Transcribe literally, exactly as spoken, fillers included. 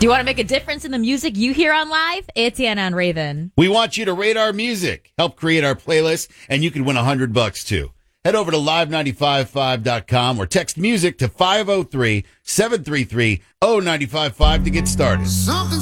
Do you want to make a difference in the music you hear on live? It's Anna on Raven. We want you to rate our music, help create our playlist, and you can win a hundred bucks too. Head over to live nine five five dot com or text music to five oh three, seven three three, oh nine five five to get started. Something